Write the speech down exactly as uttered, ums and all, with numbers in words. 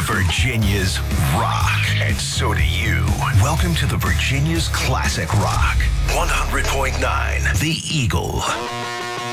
Virginias rock, and so do you. Welcome to the Virginias Classic Rock. one hundred point nine The Eagle.